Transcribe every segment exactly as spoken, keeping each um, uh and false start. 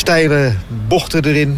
steile bochten erin.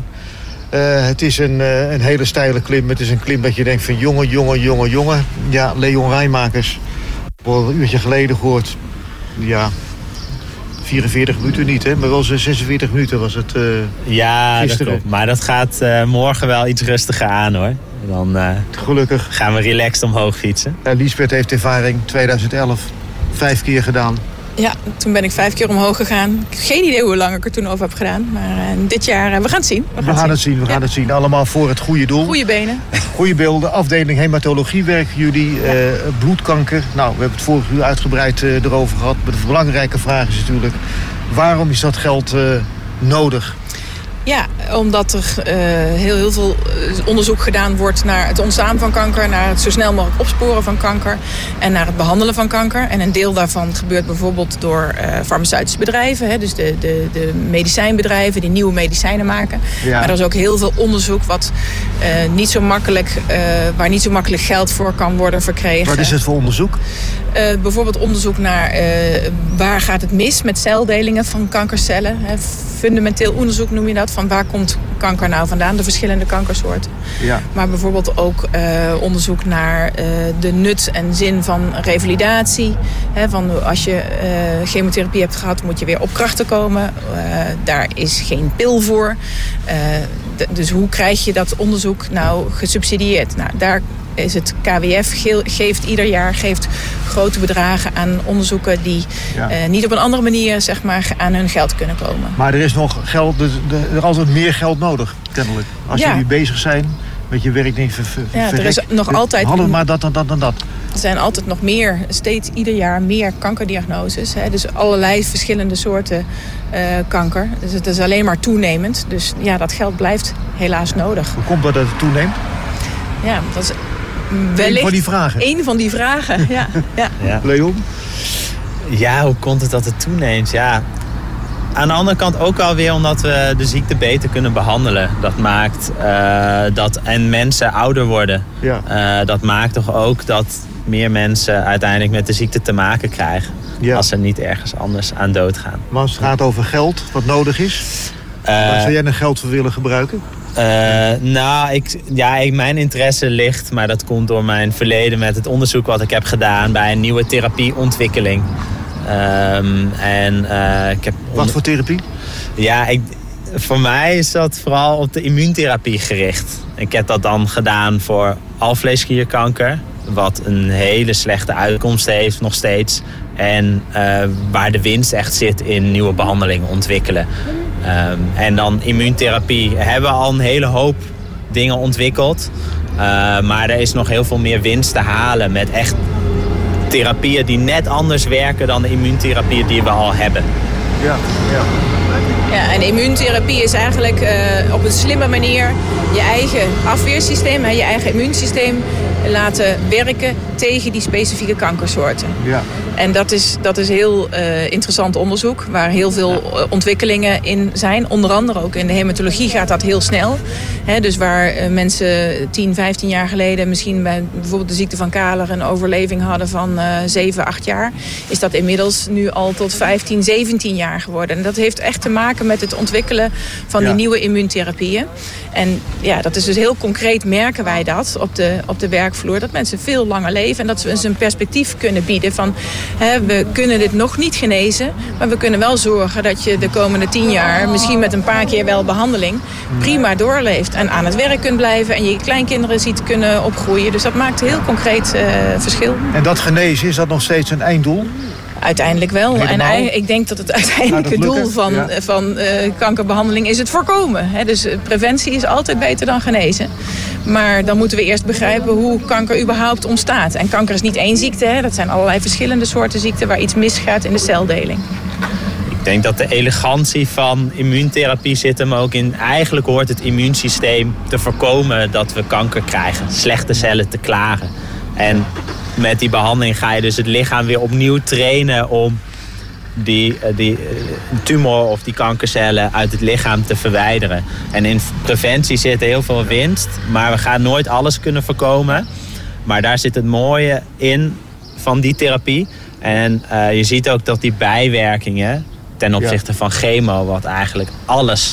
Uh, het is een, uh, een hele steile klim. Het is een klim dat je denkt van jongen, jongen, jongen, jongen. Ja, Leon Rijmakers. Al een uurtje geleden gehoord. Ja, vierenveertig minuten niet, hè? Maar wel zesenveertig minuten was het uh, ja, gisteren. Dat klopt. Maar dat gaat uh, morgen wel iets rustiger aan, hoor. Dan uh, Gelukkig gaan we relaxed omhoog fietsen. Uh, Liesbeth heeft ervaring twintig elf. Vijf keer gedaan. Ja, toen ben ik vijf keer omhoog gegaan. Ik heb geen idee hoe lang ik er toen over heb gedaan. Maar uh, dit jaar, uh, we gaan het zien. We gaan, we gaan het zien, we ja. gaan het zien. Allemaal voor het goede doel. Goede benen. Goede beelden. Afdeling hematologie werken jullie. Ja. Uh, bloedkanker. Nou, we hebben het vorige uur uitgebreid uh, erover gehad. Maar de belangrijke vraag is natuurlijk, waarom is dat geld uh, nodig? Ja, omdat er uh, heel, heel veel onderzoek gedaan wordt naar het ontstaan van kanker, naar het zo snel mogelijk opsporen van kanker en naar het behandelen van kanker. En een deel daarvan gebeurt bijvoorbeeld door uh, farmaceutische bedrijven, hè, dus de, de, de medicijnbedrijven die nieuwe medicijnen maken. Ja. Maar er is ook heel veel onderzoek wat, uh, niet zo makkelijk, uh, waar niet zo makkelijk geld voor kan worden verkregen. Wat is het voor onderzoek? Uh, bijvoorbeeld onderzoek naar uh, waar gaat het mis met celdelingen van kankercellen. Hè, fundamenteel onderzoek noem je dat. Van waar komt kanker nou vandaan, de verschillende kankersoorten. Ja. Maar bijvoorbeeld ook uh, onderzoek naar uh, de nut en zin van revalidatie. He, van als je uh, chemotherapie hebt gehad, moet je weer op krachten komen. Uh, daar is geen pil voor. Uh, d- dus hoe krijg je dat onderzoek nou gesubsidieerd? Nou, daar is het K W F ge- geeft ieder jaar geeft grote bedragen aan onderzoeken die ja. uh, niet op een andere manier zeg maar, aan hun geld kunnen komen. Maar er is nog geld, er, er is altijd meer geld nodig, kennelijk. Als ja. jullie bezig zijn met je werk, denk ik, ver, ja, er is nog altijd. Hadden maar dat en dat en dat. Er zijn altijd nog meer, steeds ieder jaar meer kankerdiagnoses. Hè? Dus allerlei verschillende soorten uh, kanker. Dus het is alleen maar toenemend. Dus ja, dat geld blijft helaas nodig. Hoe komt dat dat het toeneemt? Ja, dat is wellicht een van die vragen. Een van die vragen, ja. ja. ja. Leon? Ja, hoe komt het dat het toeneemt? Ja, aan de andere kant ook alweer omdat we de ziekte beter kunnen behandelen. Dat maakt uh, dat en mensen ouder worden. Ja. Uh, dat maakt toch ook dat meer mensen uiteindelijk met de ziekte te maken krijgen. Ja. Als ze niet ergens anders aan doodgaan. Maar als het gaat over geld, wat nodig is, uh, waar zou jij nog geld voor willen gebruiken? Uh, nou, ik, ja, ik, mijn interesse ligt, maar dat komt door mijn verleden met het onderzoek wat ik heb gedaan bij een nieuwe therapieontwikkeling. Um, en, uh, ik heb onder... Wat voor therapie? Ja, ik, voor mij is dat vooral op de immuuntherapie gericht. Ik heb dat dan gedaan voor alvleesklierkanker, wat een hele slechte uitkomst heeft nog steeds. En uh, waar de winst echt zit in nieuwe behandelingen ontwikkelen. Um, en dan immuuntherapie hebben we al een hele hoop dingen ontwikkeld. Uh, maar er is nog heel veel meer winst te halen met echt therapieën die net anders werken dan de immuuntherapieën die we al hebben. Ja, ja. Ja, en immuuntherapie is eigenlijk uh, op een slimme manier je eigen afweersysteem, hè, je eigen immuunsysteem laten werken tegen die specifieke kankersoorten. Ja. En dat is, dat is heel uh, interessant onderzoek, waar heel veel ja. ontwikkelingen in zijn. Onder andere ook in de hematologie gaat dat heel snel. He, dus waar uh, mensen tien, vijftien jaar geleden misschien bij bijvoorbeeld de ziekte van Kaler een overleving hadden van uh, zeven, acht jaar, is dat inmiddels nu al tot vijftien, zeventien jaar geworden. En dat heeft echt te maken met het ontwikkelen van ja. die nieuwe immuuntherapieën. En ja, dat is dus heel concreet merken wij dat op de, op de werkvloer, dat mensen veel langer leven en dat we eens een perspectief kunnen bieden van hè, we kunnen dit nog niet genezen, maar we kunnen wel zorgen dat je de komende tien jaar misschien met een paar keer wel behandeling prima doorleeft en aan het werk kunt blijven en je kleinkinderen ziet kunnen opgroeien. Dus dat maakt een heel concreet uh, verschil. En dat genezen, is dat nog steeds een einddoel? Uiteindelijk wel. Helemaal. En ik denk dat het uiteindelijke nou, doel van, ja. van uh, kankerbehandeling is het voorkomen. He, dus preventie is altijd beter dan genezen. Maar dan moeten we eerst begrijpen hoe kanker überhaupt ontstaat. En kanker is niet één ziekte. He. Dat zijn allerlei verschillende soorten ziekten waar iets misgaat in de celdeling. Ik denk dat de elegantie van immuuntherapie zit hem ook in. Eigenlijk hoort het immuunsysteem te voorkomen dat we kanker krijgen. Slechte cellen te klaren. En met die behandeling ga je dus het lichaam weer opnieuw trainen om die, die tumor of die kankercellen uit het lichaam te verwijderen. En in preventie zit heel veel winst, maar we gaan nooit alles kunnen voorkomen. Maar daar zit het mooie in van die therapie. En uh, je ziet ook dat die bijwerkingen ten opzichte ja. van chemo, wat eigenlijk alles